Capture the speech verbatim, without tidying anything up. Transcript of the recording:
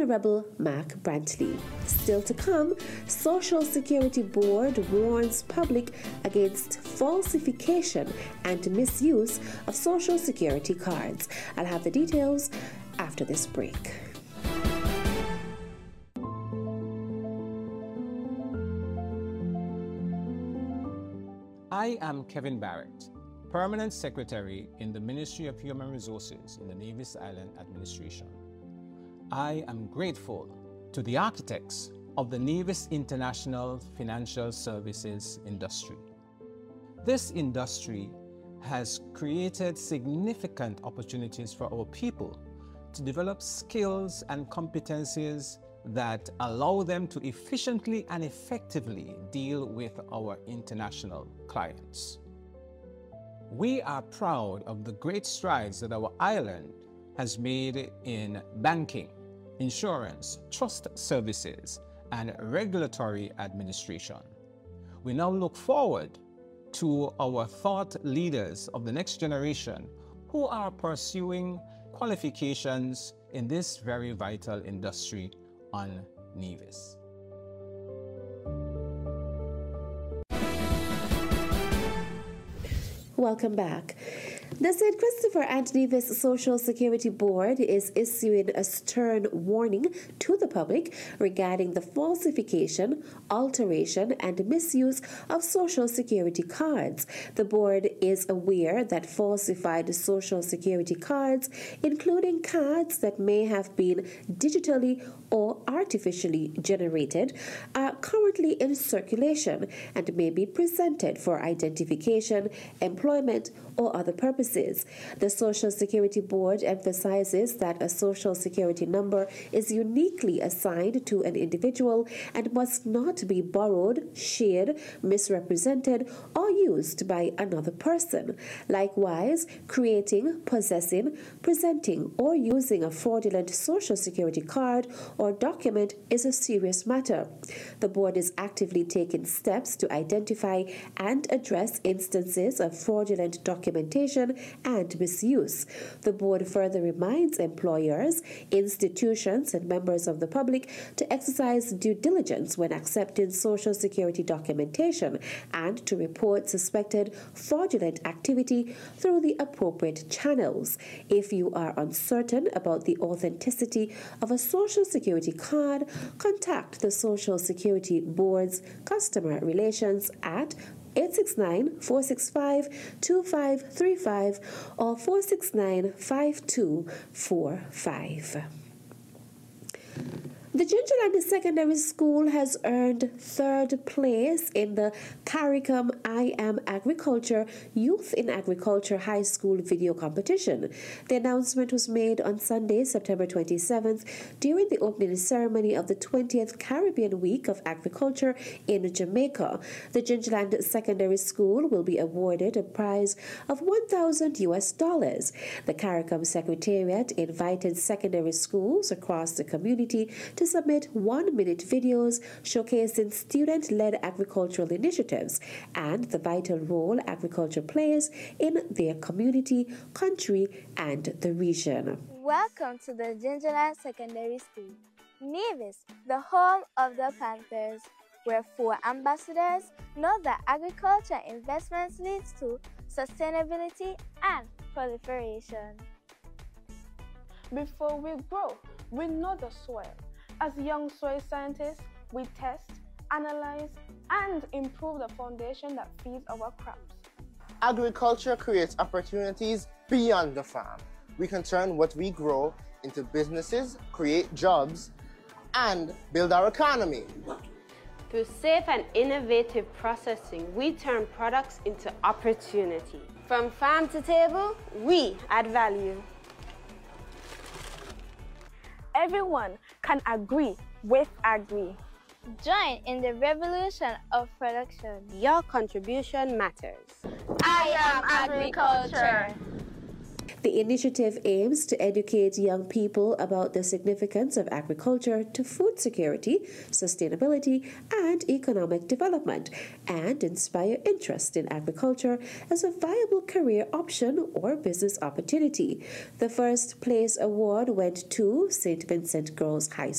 Honorable Mark Brantley. Still to come, Social Security Board warns public against falsification and misuse of Social Security cards. I'll have the details after this break. I am Kevin Barrett, Permanent Secretary in the Ministry of Human Resources in the Nevis Island Administration. I am grateful to the architects of the Nevis International Financial Services industry. This industry has created significant opportunities for our people to develop skills and competencies that allow them to efficiently and effectively deal with our international clients. We are proud of the great strides that our island has made in banking, insurance, trust services, and regulatory administration. We now look forward to our thought leaders of the next generation who are pursuing qualifications in this very vital industry on Nevis. Welcome back. The Saint Christopher and Nevis Social Security Board is issuing a stern warning to the public regarding the falsification, alteration, and misuse of Social Security cards. The board is aware that falsified Social Security cards, including cards that may have been digitally or artificially generated, are currently in circulation and may be presented for identification, employment, or other purposes. The Social Security Board emphasizes that a Social Security number is uniquely assigned to an individual and must not be borrowed, shared, misrepresented, or used by another person. Likewise, creating, possessing, presenting, or using a fraudulent Social Security card or document is a serious matter. The board is actively taking steps to identify and address instances of fraudulent documentation and misuse. The board further reminds employers, institutions, and members of the public to exercise due diligence when accepting Social Security documentation and to report suspected fraudulent activity through the appropriate channels. If you are uncertain about the authenticity of a Social Security card, contact the Social Security Board's Customer Relations at eight six nine, four six five, two five three five or four six nine, five two four five. The Gingerland Secondary School has earned third place in the CARICOM I Am Agriculture Youth in Agriculture High School Video Competition. The announcement was made on Sunday, September twenty-seventh, during the opening ceremony of the twentieth Caribbean Week of Agriculture in Jamaica. The Gingerland Secondary School will be awarded a prize of one thousand U S dollars. The CARICOM Secretariat invited secondary schools across the community to submit one-minute videos showcasing student-led agricultural initiatives and the vital role agriculture plays in their community, country, and the region. Welcome to the Gingerland Secondary School, Nevis, the home of the Panthers, where four ambassadors know that agriculture investments leads to sustainability and proliferation. Before we grow, we know the soil. As young soil scientists, we test, analyze, and improve the foundation that feeds our crops. Agriculture creates opportunities beyond the farm. We can turn what we grow into businesses, create jobs, and build our economy. Through safe and innovative processing, we turn products into opportunity. From farm to table, we add value. Everyone can agree with Agri. Join in the revolution of production. Your contribution matters. I am agriculture. The initiative aims to educate young people about the significance of agriculture to food security, sustainability, and economic development, and inspire interest in agriculture as a viable career option or business opportunity. The first place award went to Saint Vincent Girls High School.